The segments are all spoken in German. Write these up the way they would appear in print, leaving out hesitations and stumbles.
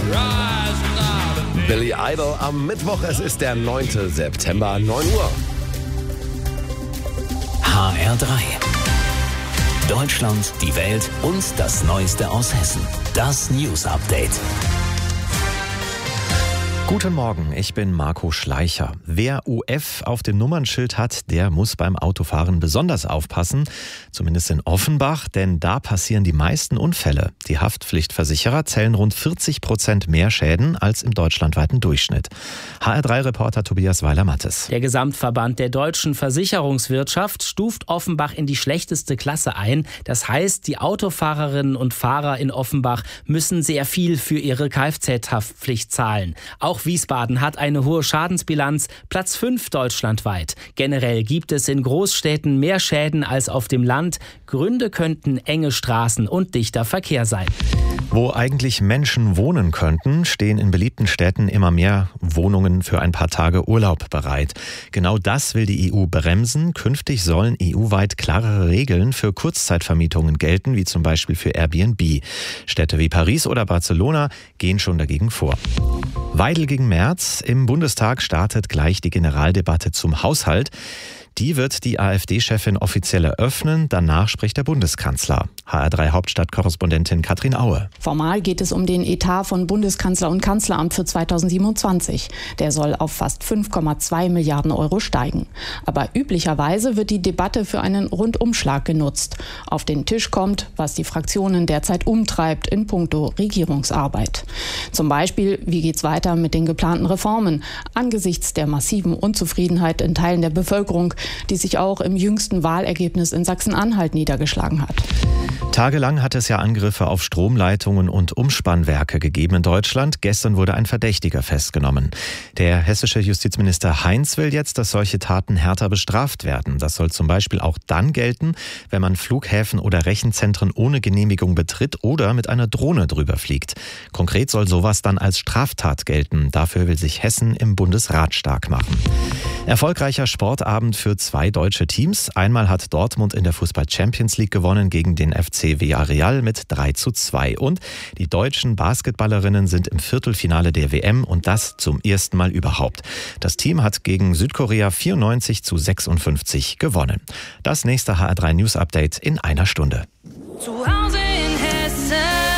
Billy Idol am Mittwoch, es ist der 9. September, 9 Uhr. HR3. Deutschland, die Welt und das Neueste aus Hessen. Das News Update. Guten Morgen, ich bin Marco Schleicher. Wer UF auf dem Nummernschild hat, der muss beim Autofahren besonders aufpassen. Zumindest in Offenbach, denn da passieren die meisten Unfälle. Die Haftpflichtversicherer zählen rund 40% mehr Schäden als im deutschlandweiten Durchschnitt. HR3-Reporter Tobias Weiler-Mattes. Der Gesamtverband der deutschen Versicherungswirtschaft stuft Offenbach in die schlechteste Klasse ein. Das heißt, die Autofahrerinnen und Fahrer in Offenbach müssen sehr viel für ihre Kfz-Haftpflicht zahlen. Auch Wiesbaden hat eine hohe Schadensbilanz, Platz 5 deutschlandweit. Generell gibt es in Großstädten mehr Schäden als auf dem Land. Gründe könnten enge Straßen und dichter Verkehr sein. Wo eigentlich Menschen wohnen könnten, stehen in beliebten Städten immer mehr Wohnungen für ein paar Tage Urlaub bereit. Genau das will die EU bremsen. Künftig sollen EU-weit klarere Regeln für Kurzzeitvermietungen gelten, wie zum Beispiel für Airbnb. Städte wie Paris oder Barcelona gehen schon dagegen vor. Weidel gegen Merz. Im Bundestag startet gleich die Generaldebatte zum Haushalt. Die wird die AfD-Chefin offiziell eröffnen. Danach spricht der Bundeskanzler. HR3-Hauptstadtkorrespondentin Katrin Aue. Formal geht es um den Etat von Bundeskanzler und Kanzleramt für 2027. Der soll auf fast 5,2 Milliarden Euro steigen. Aber üblicherweise wird die Debatte für einen Rundumschlag genutzt. Auf den Tisch kommt, was die Fraktionen derzeit umtreibt in puncto Regierungsarbeit. Zum Beispiel, wie geht's weiter mit den geplanten Reformen angesichts der massiven Unzufriedenheit in Teilen der Bevölkerung, die sich auch im jüngsten Wahlergebnis in Sachsen-Anhalt niedergeschlagen hat. Tagelang hat es ja Angriffe auf Stromleitungen und Umspannwerke gegeben in Deutschland. Gestern wurde ein Verdächtiger festgenommen. Der hessische Justizminister Heinz will jetzt, dass solche Taten härter bestraft werden. Das soll zum Beispiel auch dann gelten, wenn man Flughäfen oder Rechenzentren ohne Genehmigung betritt oder mit einer Drohne drüber fliegt. Konkret soll sowas dann als Straftat gelten. Dafür will sich Hessen im Bundesrat stark machen. Erfolgreicher Sportabend für 2 deutsche Teams. Einmal hat Dortmund in der Fußball-Champions League gewonnen gegen den FC Villarreal mit 3:2. Und die deutschen Basketballerinnen sind im Viertelfinale der WM und das zum ersten Mal überhaupt. Das Team hat gegen Südkorea 94:56 gewonnen. Das nächste HR3 News Update in einer Stunde. Zu Hause in Hessen,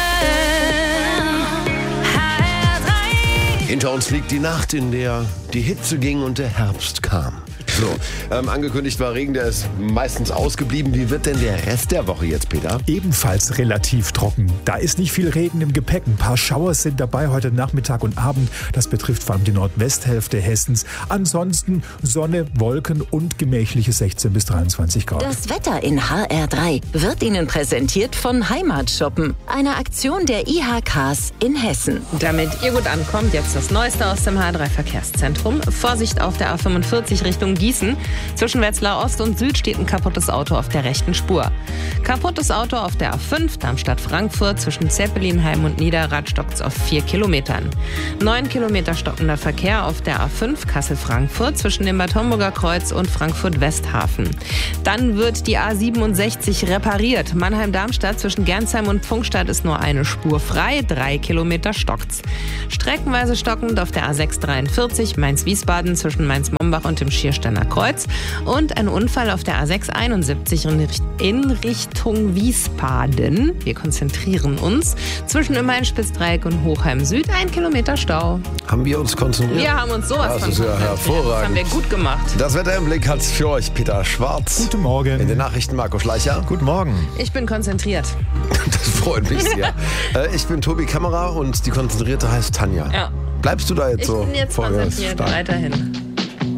HR3. Hinter uns liegt die Nacht, in der die Hitze ging und der Herbst kam. So, angekündigt war Regen, der ist meistens ausgeblieben. Wie wird denn der Rest der Woche jetzt, Peter? Ebenfalls relativ trocken. Da ist nicht viel Regen im Gepäck. Ein paar Schauers sind dabei heute Nachmittag und Abend. Das betrifft vor allem die Nordwesthälfte Hessens. Ansonsten Sonne, Wolken und gemächliche 16 bis 23 Grad. Das Wetter in HR3 wird Ihnen präsentiert von Heimatshoppen, einer Aktion der IHKs in Hessen. Damit ihr gut ankommt, jetzt das Neueste aus dem HR3-Verkehrszentrum. Vorsicht auf der A45 Richtung Gießen. Zwischen Wetzlar Ost und Süd steht ein kaputtes Auto auf der rechten Spur. Kaputtes Auto auf der A5 Darmstadt-Frankfurt. Zwischen Zeppelinheim und Niederrad stockt es auf 4 Kilometern. 9 Kilometer stockender Verkehr auf der A5 Kassel-Frankfurt zwischen dem Bad Homburger Kreuz und Frankfurt-Westhafen. Dann wird die A67 repariert. Mannheim-Darmstadt zwischen Gernsheim und Pfungstadt ist nur eine Spur frei. 3 Kilometer stockt's. Streckenweise stockend auf der A643 Mainz-Wiesbaden zwischen Mainz-Mombach und dem Schiersteiner Kreuz und ein Unfall auf der A671 in Richtung Wiesbaden. Wir konzentrieren uns. Zwischen Immerhin-Spitzdreieck und Hochheim Süd 1 Kilometer Stau. Haben wir uns konzentriert? Wir haben uns sowas Das ist ja hervorragend. Das haben wir gut gemacht. Das Wetter im Blick hat's für euch Peter Schwarz. Guten Morgen. In den Nachrichten Marco Schleicher. Guten Morgen. Ich bin konzentriert. Das freut mich sehr. Ich bin Tobi Kämmerer und die Konzentrierte heißt Tanja. Ja. Bleibst du da jetzt Ich so? bin jetzt konzentriert, weiterhin.